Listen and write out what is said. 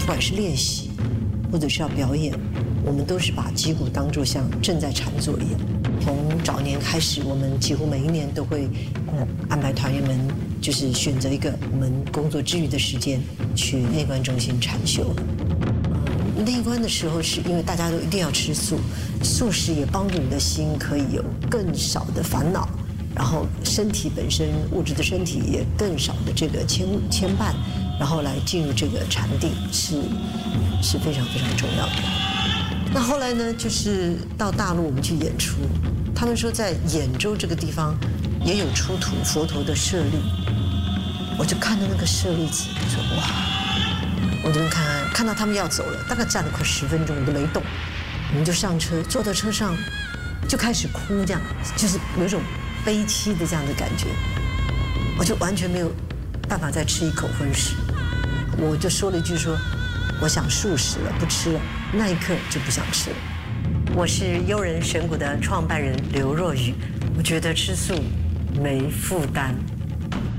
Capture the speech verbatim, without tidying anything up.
管是练习，或者是要表演，我们都是把击鼓当作像正在禅坐一样。从早年开始，我们几乎每一年都会呃安排团员们，就是选择一个我们工作之余的时间去内观中心禅修。呃、内观的时候，是因为大家都一定要吃素，素食也帮助你的心可以有更少的烦恼，然后身体本身物质的身体也更少的这个牵牵绊，然后来进入这个禅定是是非常非常重要的。那后来呢，就是到大陆我们去演出，他们说在兖州这个地方也有出土佛陀的舍利，我就看到那个舍利子，说哇，我就看看到他们要走了，大概站了快十分钟，我都没动，我们就上车，坐到车上就开始哭，这样就是有一种悲戚的这样的感觉，我就完全没有办法再吃一口荤食，我就说了一句说，我想素食了，不吃了，那一刻就不想吃了。我是悠人神谷的创办人刘若瑀，我觉得吃素没负担。